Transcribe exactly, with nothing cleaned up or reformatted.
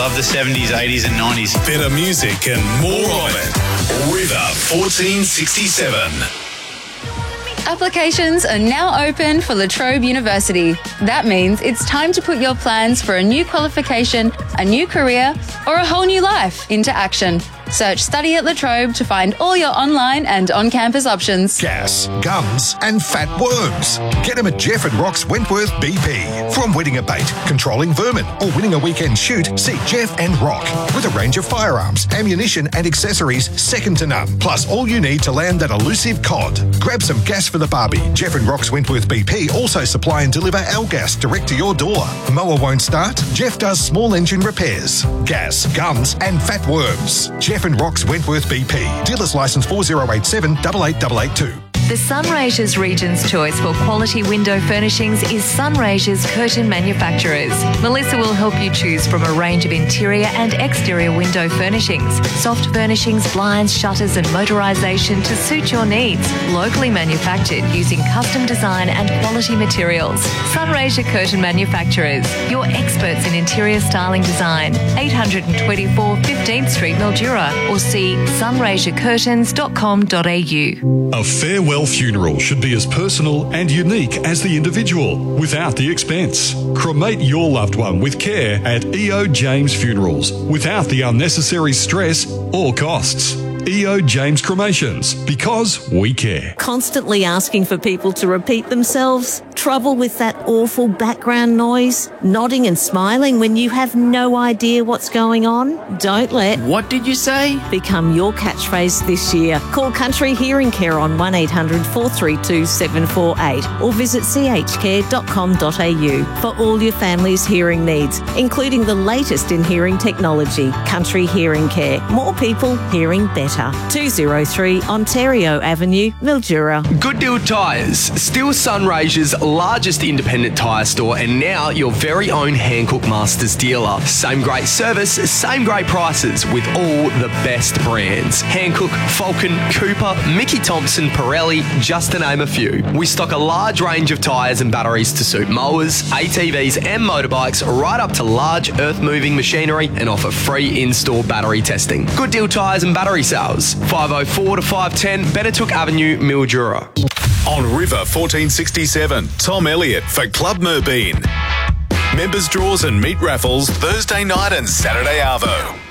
Love the seventies, eighties and nineties. Better music and more of it. River fourteen sixty-seven. Applications are now open for La Trobe University. That means it's time to put your plans for a new qualification, a new career, or a whole new life into action. Search Study at La Trobe to find all your online and on-campus options. Gas, gums and fat worms. Get them at Jeff and Rock's Wentworth B P. From wetting a bait, controlling vermin or winning a weekend shoot, see Jeff and Rock. With a range of firearms, ammunition and accessories second to none. Plus all you need to land that elusive cod. Grab some gas for the barbie. Jeff and Rock's Wentworth B P also supply and deliver our gas direct to your door. Mower won't start? Jeff does small engine repairs. Gas, gums and fat worms. Jeff and Rock's Wentworth B P. Dealer's licence four zero eight seven eight eight eight eight two. The Sunraysia's Region's choice for quality window furnishings is Sunraysia's Curtain Manufacturers. Melissa will help you choose from a range of interior and exterior window furnishings, soft furnishings, blinds, shutters and motorisation to suit your needs. Locally manufactured using custom design and quality materials. Sunraysia Curtain Manufacturers, your experts in interior styling design. eight twenty-four fifteenth Street, Mildura, or see sunraysia curtains dot com dot a u. A farewell funeral should be as personal and unique as the individual, without the expense. Cremate your loved one with care at E O James Funerals, without the unnecessary stress or costs. E O James Cremations, because we care. Constantly asking for people to repeat themselves? Trouble with that awful background noise? Nodding and smiling when you have no idea what's going on? Don't let What did you say? become your catchphrase this year. Call Country Hearing Care on one eight hundred four three two seven four eight or visit c h care dot com dot a u for all your family's hearing needs, including the latest in hearing technology. Country Hearing Care. More people hearing better. two oh three Ontario Avenue, Mildura. Good Deal Tyres, still Sunraysia's largest independent tyre store and now your very own Hancock Masters dealer. Same great service, same great prices with all the best brands. Hancock, Falcon, Cooper, Mickey Thompson, Pirelli, just to name a few. We stock a large range of tyres and batteries to suit mowers, A T Vs and motorbikes, right up to large earth-moving machinery, and offer free in-store battery testing. Good Deal Tyres and battery sales, five oh four to five ten Benetook Avenue, Mildura. On River fourteen sixty-seven, Tom Elliott for Club Merbeen. Members draws and meat raffles Thursday night and Saturday arvo.